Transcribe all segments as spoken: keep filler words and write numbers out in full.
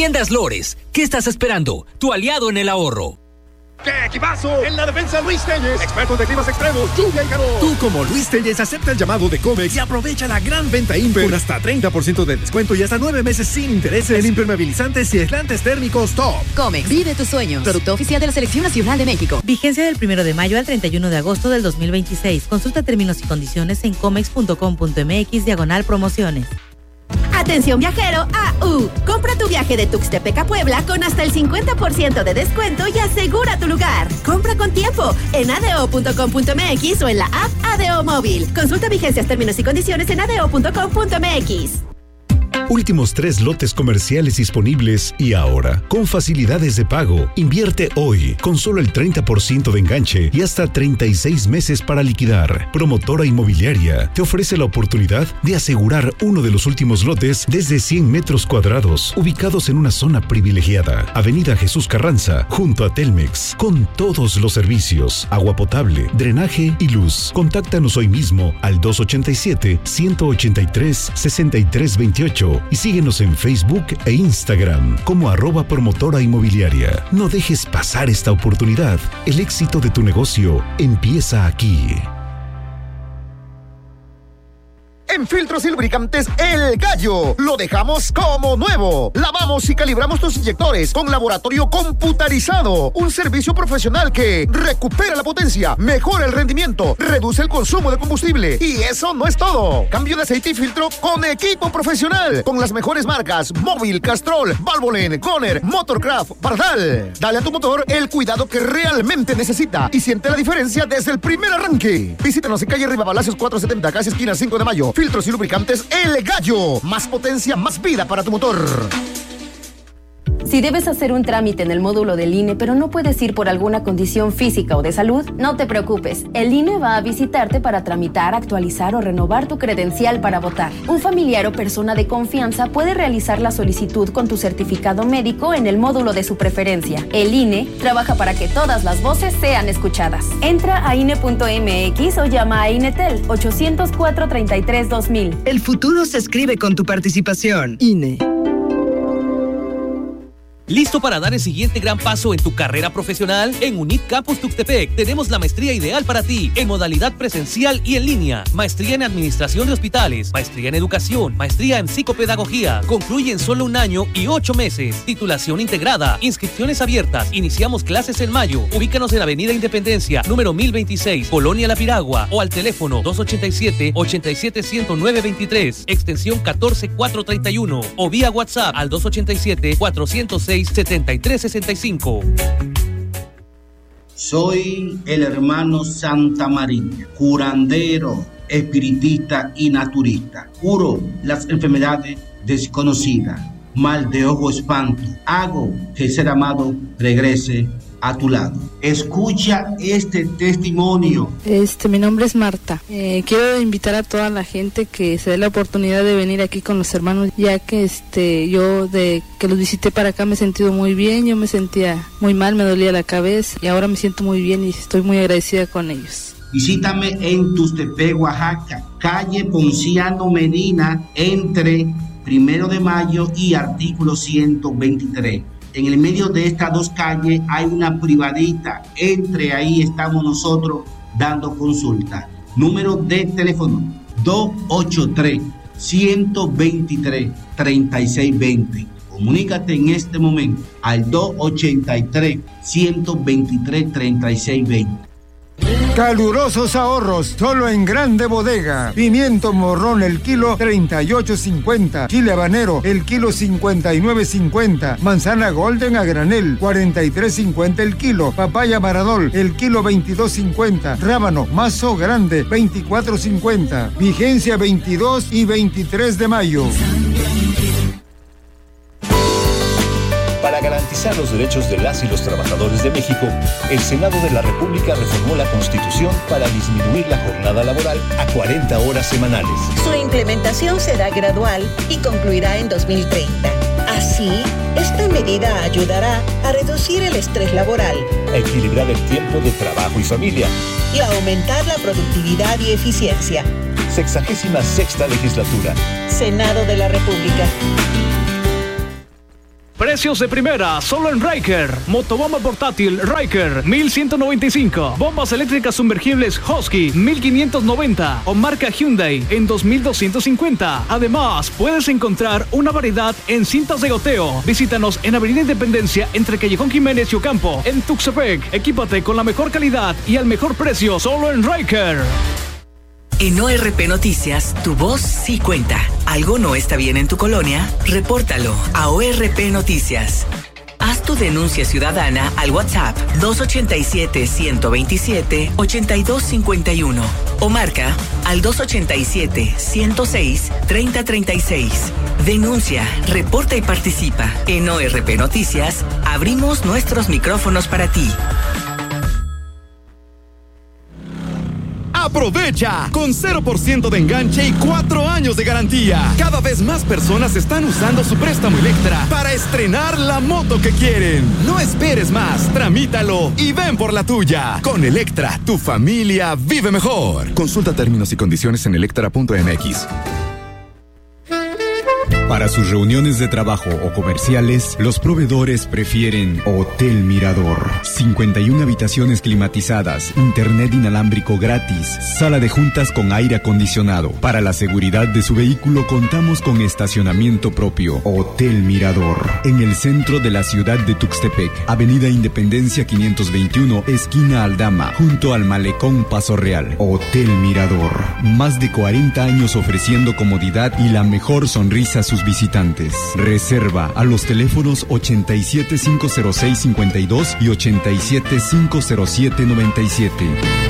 Tiendas Lores, ¿qué estás esperando? Tu aliado en el ahorro. ¡Qué equipazo! En la defensa, Luis Telles, expertos de climas extremos, lluvia y calor. Tú, como Luis Telles, acepta el llamado de Comex y aprovecha la gran venta Imper con hasta treinta por ciento de descuento y hasta nueve meses sin intereses en impermeabilizantes y aislantes térmicos top. Comex, vive tus sueños. Producto oficial de la Selección Nacional de México. Vigencia del primero de mayo al treinta y uno de agosto del dos mil veintiséis. Consulta términos y condiciones en comex punto com punto m x diagonal promociones. Atención viajero A U. Compra tu viaje de Tuxtepec a Puebla con hasta el cincuenta por ciento de descuento y asegura tu lugar. Compra con tiempo en a d o punto com punto m x o en la app A D O Móvil. Consulta vigencias, términos y condiciones en a d o punto com punto m x. Últimos tres lotes comerciales disponibles y ahora, con facilidades de pago. Invierte hoy, con solo el treinta por ciento de enganche y hasta treinta y seis meses para liquidar. Promotora Inmobiliaria te ofrece la oportunidad de asegurar uno de los últimos lotes desde cien metros cuadrados, ubicados en una zona privilegiada. Avenida Jesús Carranza, junto a Telmex, con todos los servicios, agua potable, drenaje y luz. Contáctanos hoy mismo al dos ochenta y siete, ciento ochenta y tres, sesenta y tres veintiocho y síguenos en Facebook e Instagram como arroba promotora inmobiliaria. No dejes pasar esta oportunidad. El éxito de tu negocio empieza aquí. En Filtros y Lubricantes El Gallo lo dejamos como nuevo. Lavamos y calibramos tus inyectores con laboratorio computarizado. Un servicio profesional que recupera la potencia, mejora el rendimiento, reduce el consumo de combustible. Y eso no es todo. Cambio de aceite y filtro con equipo profesional. Con las mejores marcas Móvil, Castrol, Valvoline, Goner, Motorcraft, Bardal. Dale a tu motor el cuidado que realmente necesita y siente la diferencia desde el primer arranque. Visítanos en calle Rivapalacios cuatrocientos setenta, casi esquina cinco de mayo. Filtros y Lubricantes El Gallo. Más potencia, más vida para tu motor. Si debes hacer un trámite en el módulo del I N E, pero no puedes ir por alguna condición física o de salud, no te preocupes. El I N E va a visitarte para tramitar, actualizar o renovar tu credencial para votar. Un familiar o persona de confianza puede realizar la solicitud con tu certificado médico en el módulo de su preferencia. El I N E trabaja para que todas las voces sean escuchadas. Entra a I N E punto m x o llama a INETEL ochocientos cuatro, treinta y tres, dos mil. El futuro se escribe con tu participación. I N E. ¿Listo para dar el siguiente gran paso en tu carrera profesional? En UNIT Campus Tuxtepec tenemos la maestría ideal para ti, en modalidad presencial y en línea. Maestría en Administración de Hospitales, maestría en Educación, maestría en Psicopedagogía. Concluye en solo un año y ocho meses. Titulación integrada. Inscripciones abiertas. Iniciamos clases en mayo. Ubícanos en Avenida Independencia, número mil veintiséis, Colonia La Piragua, o al teléfono dos ochenta y siete, ochenta y siete, ciento nueve veintitrés, extensión catorce mil cuatrocientos treinta y uno, o vía WhatsApp al dos ochenta y siete, cuatrocientos seis, setenta y tres sesenta y cinco. Soy el hermano Santa María, curandero, espiritista y naturista. Curo las enfermedades desconocidas, mal de ojo, espanto. Hago que el ser amado regrese a tu lado. Escucha este testimonio. Este, mi nombre es Marta. Eh, quiero invitar a toda la gente que se dé la oportunidad de venir aquí con los hermanos, ya que este, yo de que los visité para acá me he sentido muy bien. Yo me sentía muy mal, me dolía la cabeza y ahora me siento muy bien y estoy muy agradecida con ellos. Visítame en Tuxtepec, Oaxaca, calle Ponciano Medina, entre Primero de Mayo y Artículo ciento veintitrés. En el medio de estas dos calles hay una privadita. Entre ahí estamos nosotros dando consulta. Número de teléfono dos ochenta y tres, ciento veintitrés, treinta y seis veinte. Comunícate en este momento al dos ochenta y tres, ciento veintitrés, treinta y seis veinte. Calurosos ahorros, solo en Grande Bodega. Pimiento morrón el kilo treinta y ocho cincuenta. Chile habanero el kilo cincuenta y nueve cincuenta. Manzana golden a granel cuarenta y tres cincuenta el kilo. Papaya maradol el kilo veintidós cincuenta. Rábano mazo grande veinticuatro cincuenta. Vigencia veintidós y veintitrés de mayo. Para garantizar los derechos de las y los trabajadores de México, el Senado de la República reformó la Constitución para disminuir la jornada laboral a cuarenta horas semanales. Su implementación será gradual y concluirá en dos mil treinta. Así, esta medida ayudará a reducir el estrés laboral, a equilibrar el tiempo de trabajo y familia y a aumentar la productividad y eficiencia. Sexagésima sexta legislatura. Senado de la República. Precios de primera, solo en Ryker. Motobomba portátil Ryker, mil ciento noventa y cinco. Bombas eléctricas sumergibles Husky, mil quinientos noventa. O marca Hyundai en dos mil doscientos cincuenta. Además, puedes encontrar una variedad en cintas de goteo. Visítanos en Avenida Independencia entre Callejón Jiménez y Ocampo, en Tuxtepec. Equípate con la mejor calidad y al mejor precio, solo en Ryker. En O R P Noticias, tu voz sí cuenta. ¿Algo no está bien en tu colonia? Repórtalo a O R P Noticias. Haz tu denuncia ciudadana al WhatsApp dos ocho siete, uno dos siete, ocho dos cinco uno o marca al dos ocho siete, uno cero seis, tres cero tres seis. Denuncia, reporta y participa. En O R P Noticias, abrimos nuestros micrófonos para ti. ¡Aprovecha! Con cero por ciento de enganche y cuatro años de garantía. Cada vez más personas están usando su préstamo Electra para estrenar la moto que quieren. No esperes más, tramítalo y ven por la tuya. Con Electra, tu familia vive mejor. Consulta términos y condiciones en electra punto m x. Para sus reuniones de trabajo o comerciales, los proveedores prefieren Hotel Mirador. cincuenta y una habitaciones climatizadas, internet inalámbrico gratis, sala de juntas con aire acondicionado. Para la seguridad de su vehículo contamos con estacionamiento propio. Hotel Mirador. En el centro de la ciudad de Tuxtepec, Avenida Independencia quinientos veintiuno, esquina Aldama, junto al Malecón Paso Real. Hotel Mirador. Más de cuarenta años ofreciendo comodidad y la mejor sonrisa a sus visitantes. Reserva a los teléfonos ochenta y siete, cinco cero seis, cincuenta y dos y ochenta y siete, cinco cero siete, noventa y siete.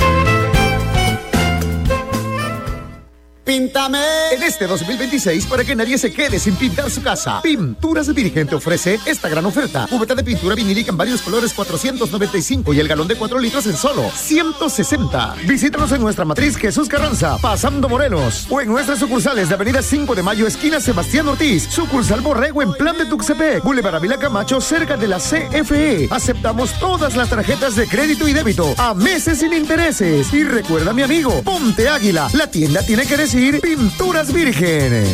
Píntame. En este dos mil veintiséis, para que nadie se quede sin pintar su casa, Pinturas Virgen te ofrece esta gran oferta. Cubeta de pintura vinílica en varios colores, cuatrocientos noventa y cinco, y el galón de cuatro litros en solo ciento sesenta. Visítanos en nuestra matriz Jesús Carranza, pasando Morelos, o en nuestras sucursales de Avenida cinco de Mayo, esquina Sebastián Ortiz, sucursal Borrego en Plan de Tuxtepec, Boulevard Ávila Camacho, cerca de la C F E. Aceptamos todas las tarjetas de crédito y débito a meses sin intereses. Y recuerda, mi amigo, ponte Águila, la tienda tiene que decir Pinturas Virgen.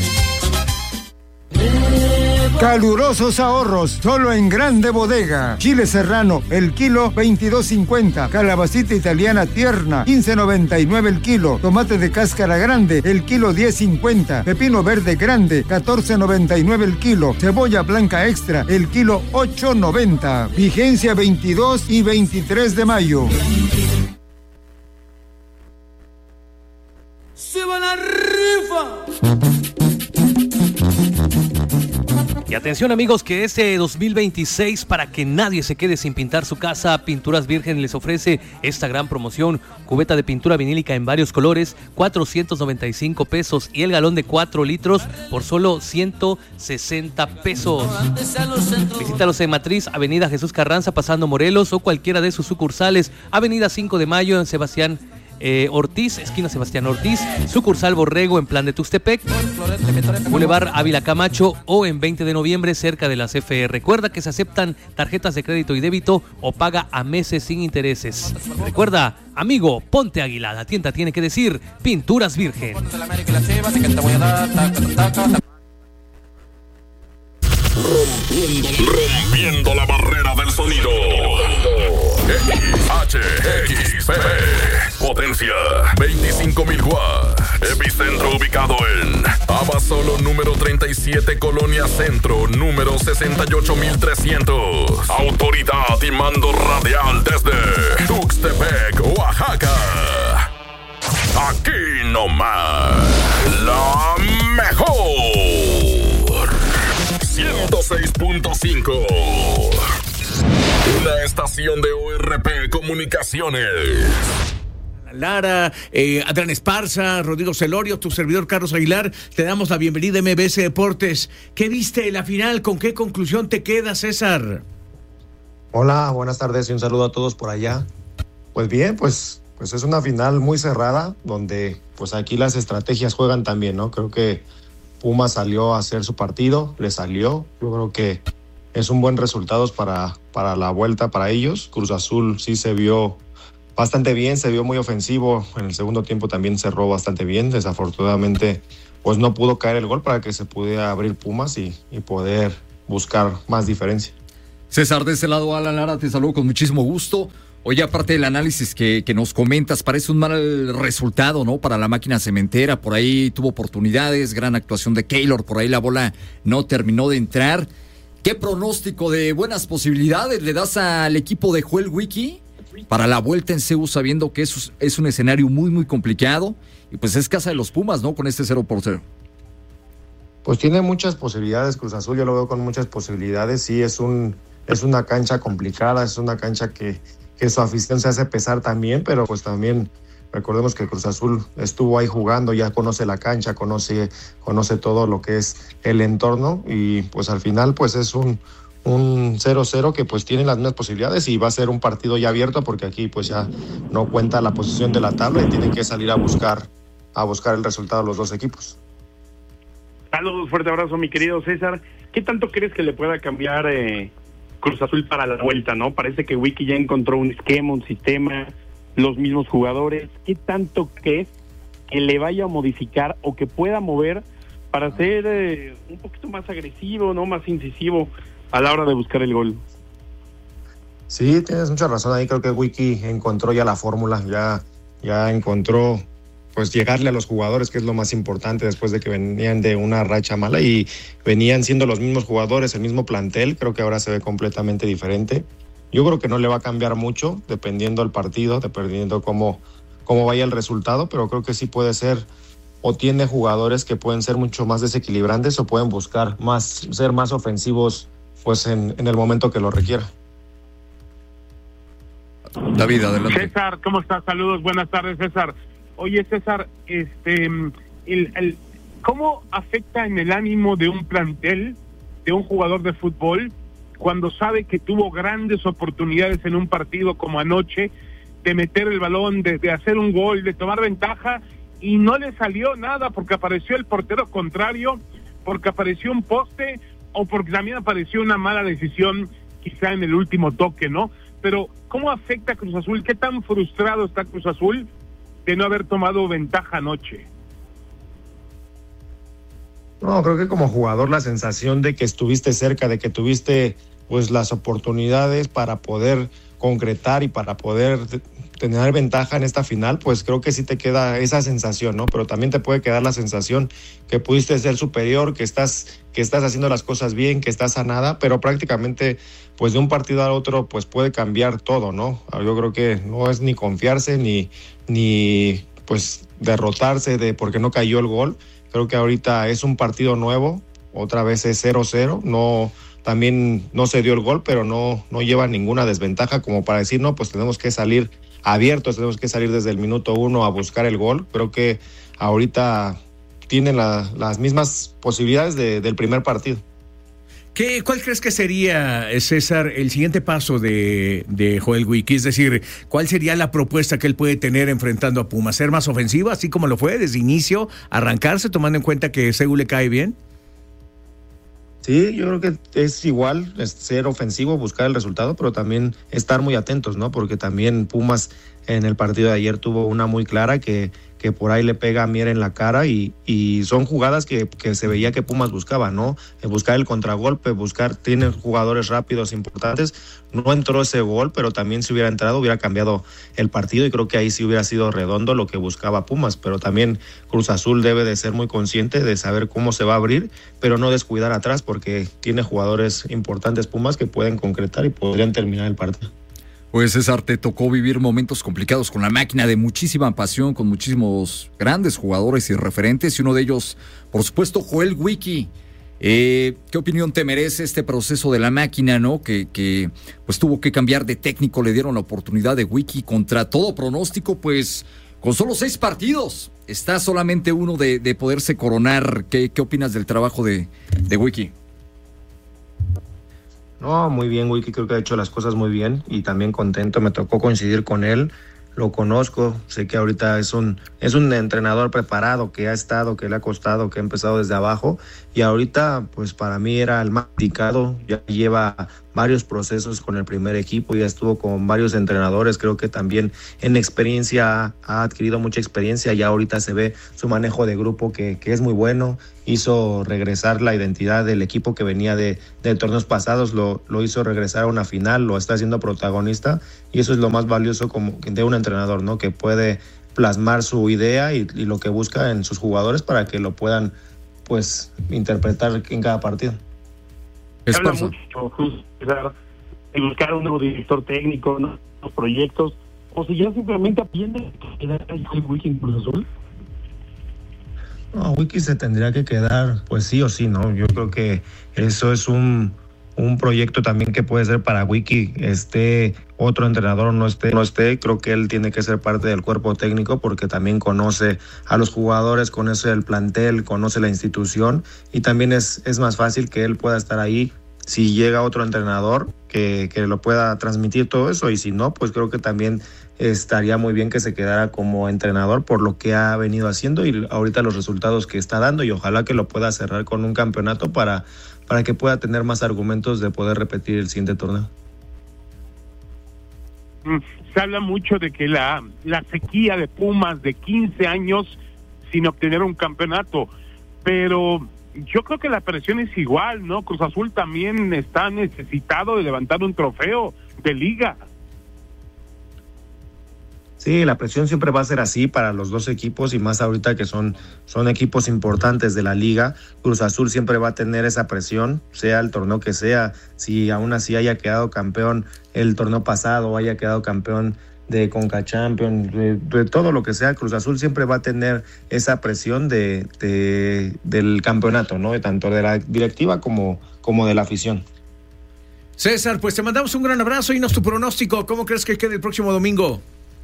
Calurosos ahorros, solo en Grande Bodega. Chile serrano, el kilo veintidós cincuenta. Calabacita italiana tierna, quince noventa y nueve el kilo. Tomate de cáscara grande, el kilo diez cincuenta. Pepino verde grande, catorce noventa y nueve el kilo. Cebolla blanca extra, el kilo ocho noventa. Vigencia veintidós y veintitrés de mayo. ¡Se va la rifa! Y atención, amigos, que este dos mil veintiséis, para que nadie se quede sin pintar su casa, Pinturas Virgen les ofrece esta gran promoción. Cubeta de pintura vinílica en varios colores, cuatrocientos noventa y cinco pesos, y el galón de cuatro litros por solo ciento sesenta pesos. Visítalos en Matriz, Avenida Jesús Carranza, pasando Morelos, o cualquiera de sus sucursales, Avenida cinco de Mayo en Sebastián Eh, Ortiz, esquina Sebastián Ortiz, sucursal Borrego en Plan de Tuxtepec, Boulevard Ávila Camacho, o en veinte de noviembre cerca de la C F E. Recuerda que se aceptan tarjetas de crédito y débito o paga a meses sin intereses. Recuerda, amigo, ponte Águila, la tienda tiene que decir Pinturas Virgen. Rompiendo, rompiendo la barrera del sonido. H X P, potencia veinticinco mil watts, epicentro ubicado en Abasolo número treinta y siete, Colonia Centro, número sesenta y ocho mil trescientos. Autoridad y mando radial desde Tuxtepec, Oaxaca. Aquí nomás, la mejor ciento seis punto cinco. Una estación de O R P Comunicaciones. Lara, eh, Adrián Esparza, Rodrigo Celorio, tu servidor Carlos Aguilar, te damos la bienvenida a M B S Deportes. ¿Qué viste en la final? ¿Con qué conclusión te queda, César? Hola, buenas tardes y un saludo a todos por allá. Pues bien, pues, pues es una final muy cerrada, donde pues aquí las estrategias juegan también, ¿no? Creo que Puma salió a hacer su partido, le salió. Yo creo que es un buen resultado para, para la vuelta para ellos. Cruz Azul sí se vio bastante bien, se vio muy ofensivo. En el segundo tiempo también cerró bastante bien. Desafortunadamente, pues no pudo caer el gol para que se pudiera abrir Pumas y, y poder buscar más diferencia. César, de ese lado, Alan Lara, te saludo con muchísimo gusto. Oye, aparte del análisis que, que nos comentas, parece un mal resultado, ¿no? Para la máquina cementera, por ahí tuvo oportunidades, gran actuación de Keylor, por ahí la bola no terminó de entrar. ¿Qué pronóstico de buenas posibilidades le das al equipo de Joel Wiki para la vuelta en C U, sabiendo que es, es un escenario muy, muy complicado? Y pues es casa de los Pumas, ¿no? Con este cero por cero. Pues tiene muchas posibilidades Cruz Azul, yo lo veo con muchas posibilidades. Sí, es un es una cancha complicada, es una cancha que, que su afición se hace pesar también, pero pues también recordemos que Cruz Azul estuvo ahí jugando, ya conoce la cancha, conoce, conoce todo lo que es el entorno, y pues al final pues es un un cero cero que pues tiene las mismas posibilidades, y va a ser un partido ya abierto, porque aquí pues ya no cuenta la posición de la tabla y tienen que salir a buscar a buscar el resultado los dos equipos. Saludos, fuerte abrazo, mi querido César. ¿Qué tanto crees que le pueda cambiar eh, Cruz Azul para la vuelta, no? Parece que Wiki ya encontró un esquema, un sistema, los mismos jugadores. ¿Qué tanto crees que le vaya a modificar o que pueda mover para ser eh, un poquito más agresivo, no, más incisivo a la hora de buscar el gol? Sí, tienes mucha razón ahí. Creo que Wiki encontró ya la fórmula, ya, ya encontró pues llegarle a los jugadores, que es lo más importante después de que venían de una racha mala y venían siendo los mismos jugadores, el mismo plantel. Creo que ahora se ve completamente diferente. Yo creo que no le va a cambiar mucho dependiendo del partido, dependiendo cómo, cómo vaya el resultado, pero creo que sí puede ser, o tiene jugadores que pueden ser mucho más desequilibrantes o pueden buscar más, ser más ofensivos pues en, en el momento que lo requiera. David, adelante. César, ¿cómo estás? Saludos, buenas tardes, César. Oye, César, este, el, el, ¿cómo afecta en el ánimo de un plantel, de un jugador de fútbol, cuando sabe que tuvo grandes oportunidades en un partido como anoche, de meter el balón, de, de hacer un gol, de tomar ventaja, y no le salió nada porque apareció el portero contrario, porque apareció un poste, o porque también apareció una mala decisión, quizá en el último toque, ¿no? Pero, ¿cómo afecta a Cruz Azul? ¿Qué tan frustrado está Cruz Azul de no haber tomado ventaja anoche? No, creo que como jugador la sensación de que estuviste cerca, de que tuviste pues las oportunidades para poder concretar y para poder tener ventaja en esta final, pues creo que sí te queda esa sensación, ¿no? Pero también te puede quedar la sensación que pudiste ser superior, que estás, que estás haciendo las cosas bien, que estás a nada, pero prácticamente pues de un partido al otro pues puede cambiar todo, ¿no? Yo creo que no es ni confiarse ni, ni pues derrotarse de porque no cayó el gol. Creo que ahorita es un partido nuevo, otra vez es cero cero, no, también no se dio el gol, pero no, no lleva ninguna desventaja como para decir, no, pues tenemos que salir abiertos, tenemos que salir desde el minuto uno a buscar el gol. Creo que ahorita tienen la, las mismas posibilidades de, del primer partido. ¿Qué, ¿Cuál crees que sería, César, el siguiente paso de, de Joel Wiki? Es decir, ¿cuál sería la propuesta que él puede tener enfrentando a Pumas? ¿Ser más ofensivo, así como lo fue desde inicio, arrancarse, tomando en cuenta que C U le cae bien? Sí, yo creo que es igual, es ser ofensivo, buscar el resultado, pero también estar muy atentos, ¿no? Porque también Pumas en el partido de ayer tuvo una muy clara que, que por ahí le pega a Mier en la cara y, y son jugadas que, que se veía que Pumas buscaba, ¿no? Buscar el contragolpe, buscar, tienen jugadores rápidos importantes. No entró ese gol, pero también si hubiera entrado hubiera cambiado el partido y creo que ahí sí hubiera sido redondo lo que buscaba Pumas, pero también Cruz Azul debe de ser muy consciente de saber cómo se va a abrir, pero no descuidar atrás porque tiene jugadores importantes Pumas que pueden concretar y podrían terminar el partido. Pues César, te tocó vivir momentos complicados con la máquina, de muchísima pasión, con muchísimos grandes jugadores y referentes, y uno de ellos, por supuesto, Joel Wiki. Eh, ¿Qué opinión te merece este proceso de la máquina, no? Que, que pues tuvo que cambiar de técnico, le dieron la oportunidad de Wiki contra todo pronóstico, pues con solo seis partidos. Está solamente uno de, de poderse coronar. ¿Qué, qué opinas del trabajo de, de Wiki? No, muy bien, Wiki, creo que ha hecho las cosas muy bien y también contento, me tocó coincidir con él, lo conozco, sé que ahorita es un, es un entrenador preparado, que ha estado, que le ha costado, que ha empezado desde abajo y ahorita pues para mí era el más indicado, ya lleva varios procesos con el primer equipo, ya estuvo con varios entrenadores, creo que también en experiencia ha adquirido mucha experiencia, ya ahorita se ve su manejo de grupo que, que es muy bueno hizo regresar la identidad del equipo que venía de, de torneos pasados, lo, lo hizo regresar a una final, lo está haciendo protagonista, y eso es lo más valioso como de un entrenador, ¿no? Que puede plasmar su idea y, y lo que busca en sus jugadores para que lo puedan, pues, interpretar en cada partido. Se habla mucho de buscar un nuevo director técnico, ¿no? Los proyectos, o si ya simplemente atiende quedar el Wiki en Cruz Azul. No, Wiki se tendría que quedar, pues sí o sí, ¿no? Yo creo que eso es un, un proyecto también que puede ser para Wiki, esté otro entrenador o no esté, no esté, creo que él tiene que ser parte del cuerpo técnico porque también conoce a los jugadores, conoce el plantel, conoce la institución, y también es, es más fácil que él pueda estar ahí si llega otro entrenador que, que lo pueda transmitir todo eso, y si no, pues creo que también estaría muy bien que se quedara como entrenador por lo que ha venido haciendo y ahorita los resultados que está dando, y ojalá que lo pueda cerrar con un campeonato para, para que pueda tener más argumentos de poder repetir el siguiente torneo. Se habla mucho de que la, la sequía de Pumas de quince años sin obtener un campeonato, pero yo creo que la presión es igual, ¿no? Cruz Azul también está necesitado de levantar un trofeo de liga. Sí, la presión siempre va a ser así para los dos equipos, y más ahorita que son, son equipos importantes de la liga. Cruz Azul siempre va a tener esa presión, sea el torneo que sea, si aún así haya quedado campeón el torneo pasado, haya quedado campeón de Conca Champions, de, de todo lo que sea, Cruz Azul siempre va a tener esa presión de, de del campeonato, ¿no? Tanto de la directiva como, como de la afición. César, pues te mandamos un gran abrazo y nos tu pronóstico. ¿Cómo crees que quede el próximo domingo?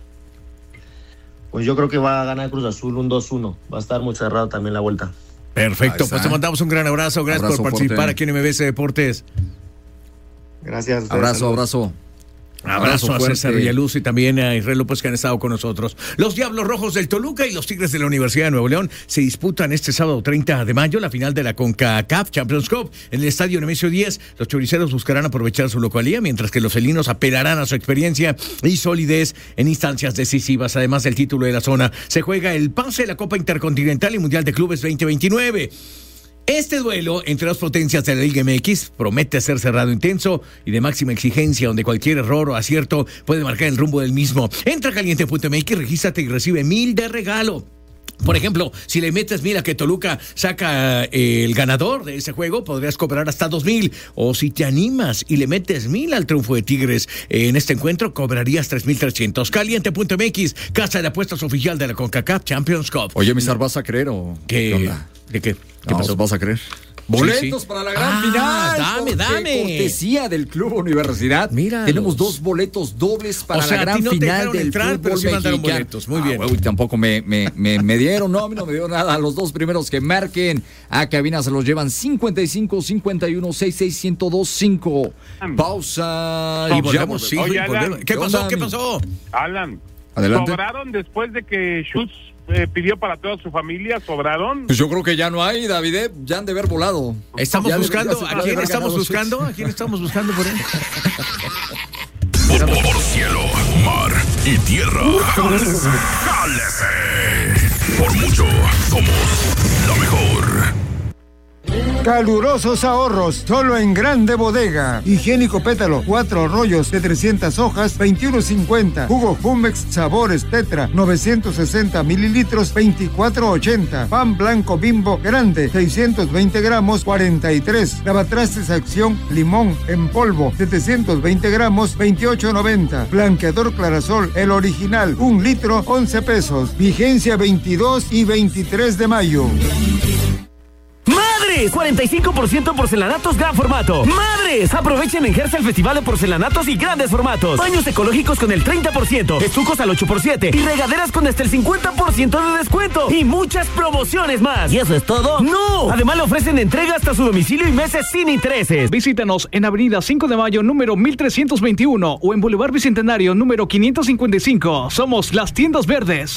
Pues yo creo que va a ganar Cruz Azul un dos uno. Va a estar muy cerrado también la vuelta. Perfecto, pues te mandamos un gran abrazo. Gracias abrazo por participar fuerte. Aquí en M B S Deportes. Gracias. Abrazo, saludos. abrazo. Abrazo, abrazo a César Villaluz y también a Israel López, que han estado con nosotros. Los Diablos Rojos del Toluca y los Tigres de la Universidad de Nuevo León se disputan este sábado treinta de mayo la final de la CONCACAF Champions Cup en el estadio Nemesio diez. Los choriceros buscarán aprovechar su localía, mientras que los felinos apelarán a su experiencia y solidez en instancias decisivas. Además del título de la zona, se juega el pase de la Copa Intercontinental y Mundial de Clubes veinte veintinueve. Este duelo entre las potencias de la Liga M X promete ser cerrado, intenso y de máxima exigencia, donde cualquier error o acierto puede marcar el rumbo del mismo. Entra a caliente punto m x, regístrate y recibe mil de regalo. Por ejemplo, si le metes mil a que Toluca saca eh, el ganador de ese juego, podrías cobrar hasta dos mil. O si te animas y le metes mil al triunfo de Tigres eh, en este encuentro, cobrarías tres mil trescientos. caliente punto m x, casa de apuestas oficial de la CONCACAF Champions Cup. Oye, mister, ¿vas a creer o qué, qué onda? ¿De qué? ¿Qué no, pasó? ¿Vas a creer? Boletos sí, sí. para la gran ah, final. Dame, dame. Cortesía del Club Universidad. Mira. Tenemos dos boletos dobles para o sea, la gran no final del entrar, fútbol pero sí mandaron boletos. Muy ah, bien. Uy, tampoco me, me, me, me dieron, no, a mí no me dio nada. Los dos primeros que marquen a cabina se los llevan cincuenta y cinco, cincuenta y uno, sesenta y seis, ciento dos, cinco. Pausa. Y volvemos. Sí, Oye, Alan, ¿Qué pasó? ¿Qué pasó? Alan, adelante. ¿Sobraron después de que Schultz Eh, pidió para toda su familia? ¿Sobraron? Pues yo creo que ya no hay, David, ¿eh? Ya han de haber volado. Estamos ya buscando, de, ¿a quién estamos buscando? ¿A quién estamos buscando por ahí? Por, por cielo, mar y tierra. ¡Jálese! Por mucho, somos la mejor. Calurosos ahorros, solo en Grande Bodega. Higiénico Pétalo, cuatro rollos de trescientas hojas, veintiuno cincuenta. Jugo Jumex Sabores Tetra, novecientos sesenta mililitros, veinticuatro ochenta. Pan blanco Bimbo Grande, seiscientos veinte gramos, cuarenta y tres. Lavatrastes Acción Limón en polvo, setecientos veinte gramos, veintiocho noventa. Blanqueador Clarasol, el original, un litro, once pesos. Vigencia veintidós y veintitrés de mayo. ¡Madres! cuarenta y cinco por ciento porcelanatos gran formato. ¡Madres! Aprovechen en Gersa el Festival de Porcelanatos y Grandes Formatos. Baños ecológicos con el treinta por ciento, estucos al ocho por siete y regaderas con hasta el cincuenta por ciento de descuento. Y muchas promociones más. ¿Y eso es todo? ¡No! Además le ofrecen entrega hasta su domicilio y meses sin intereses. Visítanos en Avenida cinco de mayo, número mil trescientos veintiuno o en Boulevard Bicentenario, número quinientos cincuenta y cinco. Somos Las Tiendas Verdes.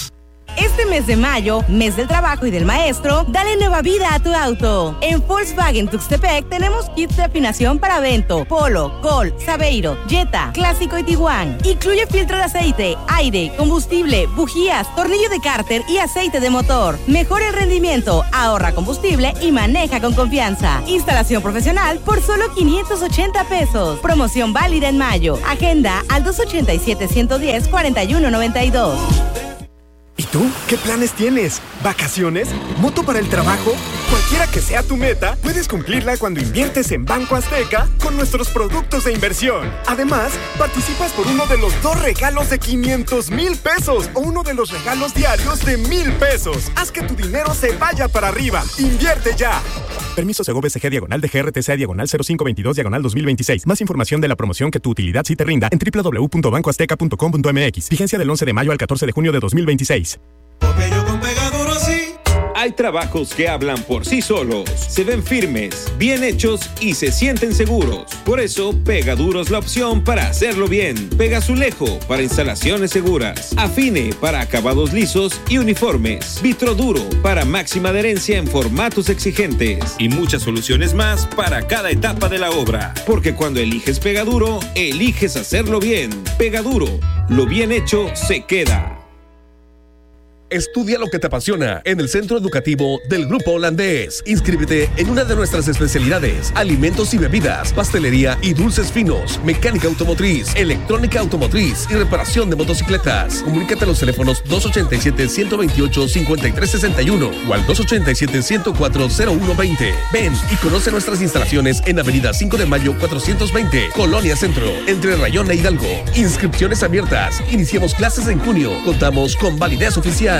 Este mes de mayo, mes del trabajo y del maestro, dale nueva vida a tu auto. En Volkswagen Tuxtepec tenemos kits de afinación para Vento, Polo, Gol, Saveiro, Jetta, Clásico y Tiguan. Incluye filtro de aceite, aire, combustible, bujías, tornillo de cárter y aceite de motor. Mejora el rendimiento, ahorra combustible y maneja con confianza. Instalación profesional por solo quinientos ochenta pesos. Promoción válida en mayo. Agenda al dos ochenta y siete, ciento diez, cuarenta y uno noventa y dos. ¿Y tú? ¿Qué planes tienes? ¿Vacaciones? ¿Moto para el trabajo? Cualquiera que sea tu meta, puedes cumplirla cuando inviertes en Banco Azteca con nuestros productos de inversión. Además, participas por uno de los dos regalos de quinientos mil pesos o uno de los regalos diarios de mil pesos. Haz que tu dinero se vaya para arriba. ¡Invierte ya! Permiso Segov S G diagonal de G R T C diagonal cero cinco veintidós diagonal dos mil veintiséis. Más información de la promoción que tu utilidad sí te rinda en doble u doble u doble u punto banco azteca punto com punto m x. Vigencia del once de mayo al catorce de junio de dos mil veintiséis. Porque yo con Pegaduro sí. Hay trabajos que hablan por sí solos, se ven firmes, bien hechos y se sienten seguros. Por eso, Pegaduro es la opción para hacerlo bien. Pegazulejo para instalaciones seguras. Afine para acabados lisos y uniformes. Vitroduro para máxima adherencia en formatos exigentes. Y muchas soluciones más para cada etapa de la obra. Porque cuando eliges Pegaduro, eliges hacerlo bien. Pegaduro, lo bien hecho se queda. Estudia lo que te apasiona en el Centro Educativo del Grupo Holandés. Inscríbete en una de nuestras especialidades: alimentos y bebidas, pastelería y dulces finos, mecánica automotriz, electrónica automotriz y reparación de motocicletas. Comunícate a los teléfonos dos ochenta y siete, ciento veintiocho, cincuenta y tres sesenta y uno o al dos ochenta y siete, ciento cuatro, cero uno veinte. Ven y conoce nuestras instalaciones en Avenida cinco de mayo cuatrocientos veinte, Colonia Centro, entre Rayón e Hidalgo. Inscripciones abiertas. Iniciamos clases en junio. Contamos con validez oficial.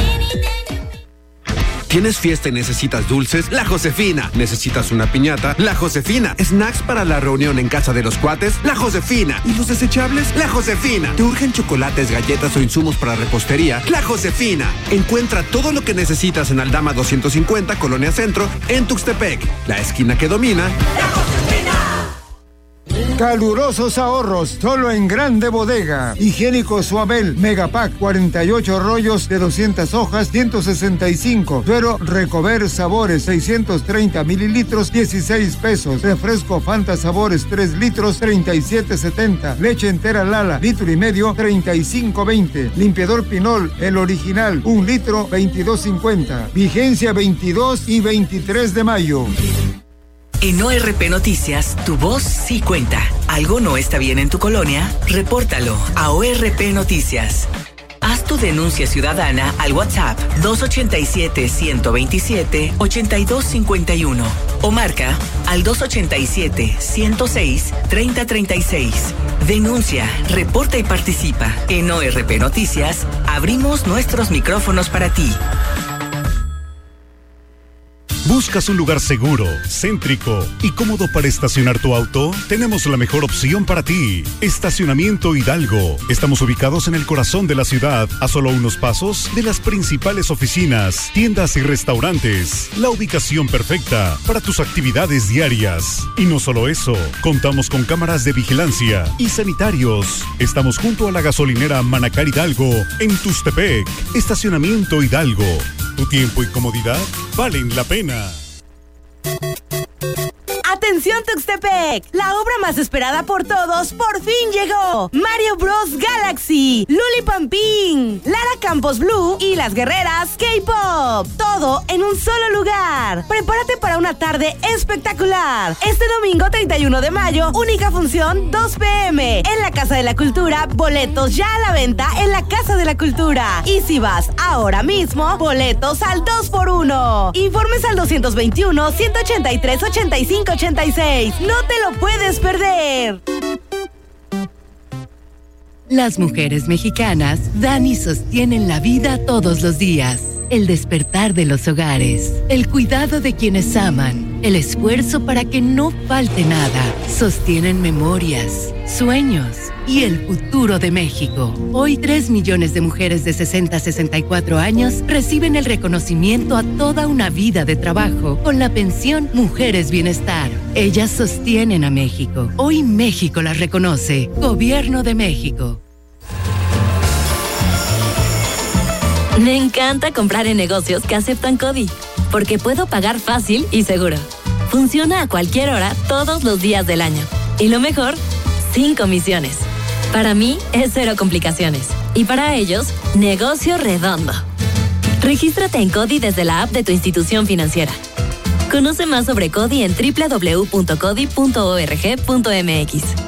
¿Tienes fiesta y necesitas dulces? La Josefina. ¿Necesitas una piñata? La Josefina. ¿Snacks para la reunión en casa de los cuates? La Josefina. ¿Y los desechables? La Josefina. ¿Te urgen chocolates, galletas o insumos para repostería? La Josefina. Encuentra todo lo que necesitas en Aldama doscientos cincuenta, Colonia Centro, en Tuxtepec. La esquina que domina. ¡La Josefina! Calurosos ahorros, solo en Grande Bodega. Higiénico Suabel, Megapack, cuarenta y ocho rollos de doscientas hojas, ciento sesenta y cinco. Suero Recover Sabores, seiscientos treinta mililitros, dieciséis pesos. Refresco Fanta Sabores, tres litros, treinta y siete setenta. Leche entera Lala, litro y medio, treinta y cinco veinte. Limpiador Pinol, el original, un litro, veintidós cincuenta. Vigencia veintidós y veintitrés de mayo. En O R P Noticias, tu voz sí cuenta. ¿Algo no está bien en tu colonia? Repórtalo a O R P Noticias. Haz tu denuncia ciudadana al WhatsApp dos ochenta y siete, ciento veintisiete, ochenta y dos cincuenta y uno o marca al dos ochenta y siete, ciento seis, treinta treinta y seis. Denuncia, reporta y participa. En O R P Noticias, abrimos nuestros micrófonos para ti. ¿Buscas un lugar seguro, céntrico y cómodo para estacionar tu auto? Tenemos la mejor opción para ti. Estacionamiento Hidalgo. Estamos ubicados en el corazón de la ciudad, a solo unos pasos de las principales oficinas, tiendas y restaurantes. La ubicación perfecta para tus actividades diarias. Y no solo eso, contamos con cámaras de vigilancia y sanitarios. Estamos junto a la gasolinera Manacar Hidalgo, en Tuxtepec. Estacionamiento Hidalgo. Tu tiempo y comodidad valen la pena. ¡Atención Tuxtepec! La obra más esperada por todos por fin llegó. Mario Bros Galaxy, Luli Pampín, Lara Campos Blue y Las Guerreras K-Pop. Todo en un solo lugar. Prepárate para una tarde espectacular. Este domingo treinta y uno de mayo, única función dos pe eme en la Casa de la Cultura. Boletos ya a la venta en la Casa de la Cultura. Y si vas ahora mismo, boletos al dos por uno. Informes al doscientos veintiuno, ciento ochenta y tres, ochenta y cinco ochenta y seis. No te lo puedes perder. Las mujeres mexicanas dan y sostienen la vida todos los días. El despertar de los hogares, el cuidado de quienes aman, el esfuerzo para que no falte nada. Sostienen memorias, sueños y el futuro de México. Hoy tres millones de mujeres de sesenta a sesenta y cuatro años reciben el reconocimiento a toda una vida de trabajo con la pensión Mujeres Bienestar. Ellas sostienen a México. Hoy México las reconoce. Gobierno de México. Me encanta comprar en negocios que aceptan CODI, porque puedo pagar fácil y seguro. Funciona a cualquier hora, todos los días del año. Y lo mejor, sin comisiones. Para mí es cero complicaciones. Y para ellos, negocio redondo. Regístrate en CODI desde la app de tu institución financiera. Conoce más sobre CODI en doble u doble u doble u punto codi punto org punto m x.